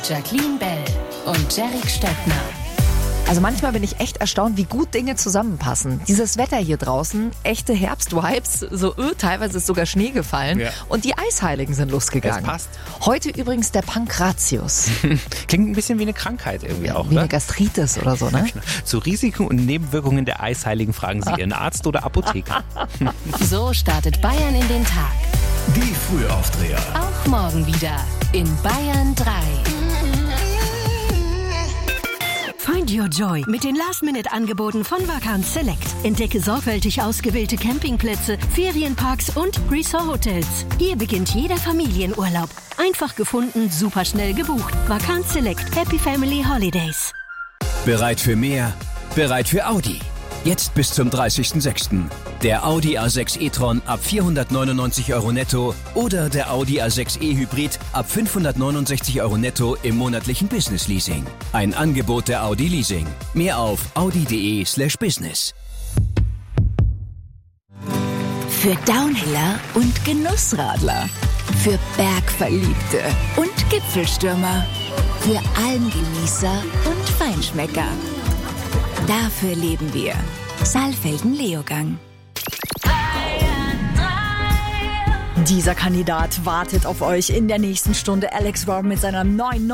Jacqueline Bell und Jerick Stöckner. Also manchmal bin ich echt erstaunt, wie gut Dinge zusammenpassen. Dieses Wetter hier draußen, echte Herbstvibes, so teilweise ist sogar Schnee gefallen und die Eisheiligen sind losgegangen. Das passt. Heute übrigens der Pankratius. Klingt ein bisschen wie eine Krankheit irgendwie auch, Wie eine ne? Gastritis oder so, ne? Zu Risiken und Nebenwirkungen der Eisheiligen fragen Sie Ihren Arzt oder Apotheker. So startet Bayern in den Tag. Die Frühaufdreher. Auch morgen wieder in Bayern 3. Find your joy mit den Last-Minute-Angeboten von Vacanz Select. Entdecke sorgfältig ausgewählte Campingplätze, Ferienparks und Resort-Hotels. Hier beginnt jeder Familienurlaub. Einfach gefunden, super schnell gebucht. Vacanz Select. Happy Family Holidays. Bereit für mehr? Bereit für Audi. Jetzt bis zum 30.06. Der Audi A6 e-tron ab 499 € netto oder der Audi A6 e-Hybrid ab 569 € netto im monatlichen Business-Leasing. Ein Angebot der Audi Leasing. Mehr auf audi.de/business. Für Downhiller und Genussradler. Für Bergverliebte und Gipfelstürmer. Für Almgenießer und Feinschmecker. Dafür leben wir. Saalfelden-Leogang. Dieser Kandidat wartet auf euch in der nächsten Stunde. Alex Robb mit seiner neuen